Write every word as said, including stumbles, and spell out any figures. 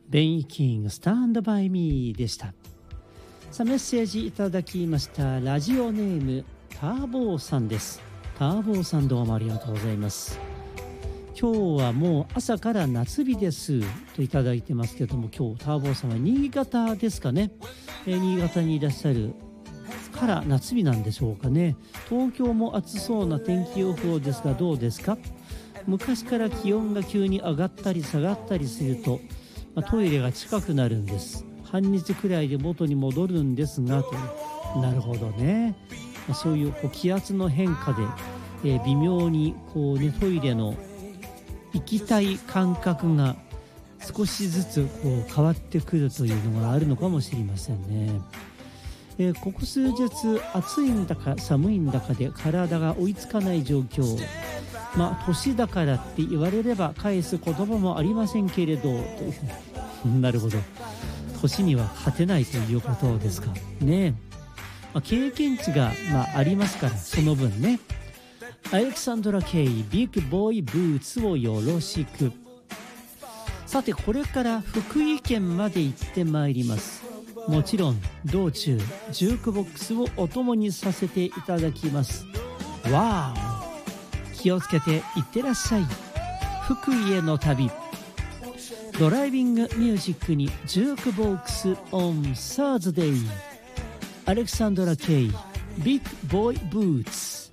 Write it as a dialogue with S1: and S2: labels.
S1: ベン・イキングスタンドバイミーでした。さあメッセージいただきました。ラジオネームターボーさんです。ターボーさん、どうもありがとうございます。今日はもう朝から夏日ですといただいてますけども、今日ターボーさんは新潟ですかね、えー、新潟にいらっしゃるから夏日なんでしょうかね。東京も暑そうな天気予報ですがどうですか。昔から気温が急に上がったり下がったりすると、まあ、トイレが近くなるんです。半日くらいで元に戻るんですがという。なるほどね。まあ、そういう、こう気圧の変化で、えー、微妙にこう、ね、トイレの行きたい感覚が少しずつこう変わってくるというのがあるのかもしれませんね。えー、ここ数日暑いんだか寒いんだかで体が追いつかない状況。まあ年だからって言われれば返す言葉もありませんけれどというなるほど、年には勝てないということですかね。まあ、経験値が、まあ、ありますからその分ね。アレクサンドラ・ケイビッグボーイブーツをよろしく。さてこれから福井県まで行ってまいります。もちろん道中ジュークボックスをお供にさせていただきます。わー、気をつけていってらっしゃい。福井への旅、ドライビングミュージックにジュークボックスオンサーズデイ。アレクサンドラ・ケイビッグボーイブーツ。